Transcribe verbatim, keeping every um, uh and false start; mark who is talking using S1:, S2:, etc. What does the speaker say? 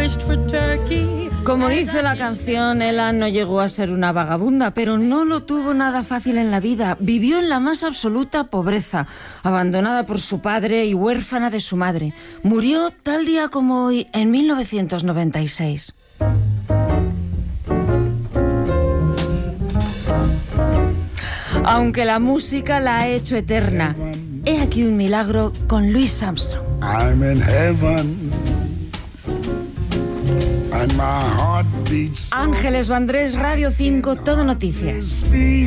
S1: Como dice la canción, Ella no llegó a ser una vagabunda, pero no lo tuvo nada fácil en la vida. Vivió en la más absoluta pobreza, abandonada por su padre y huérfana de su madre. Murió tal día como hoy, en mil novecientos noventa y seis. Aunque la música la ha hecho eterna. He aquí un milagro con Louis Armstrong.
S2: I'm in heaven. And my heart beats so
S1: Ángeles Vandrés, Radio cinco, Todo Noticias.